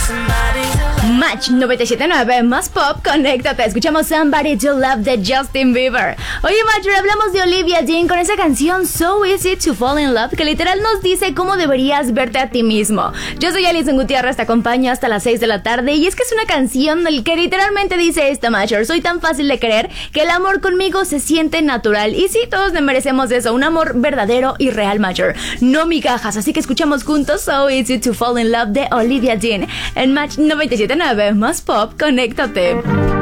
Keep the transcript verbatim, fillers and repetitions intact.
Match noventa y siete punto nueve más pop, conéctate. Escuchamos Somebody to Love de Justin Bieber. Oye, Matcher, hablamos de Olivia Dean con esa canción So Easy to Fall in Love, que literal nos dice cómo deberías verte a ti mismo. Yo soy Alison Gutiérrez, te acompaño hasta las seis de la tarde. Y es que es una canción que literalmente dice esta, Matcher: soy tan fácil de querer que el amor conmigo se siente natural. Y sí, todos merecemos eso, un amor verdadero y real, Matcher, no migajas. Así que escuchamos juntos So Easy to Fall in Love de Olivia Dean en Match noventa y siete punto nueve más pop, conéctate.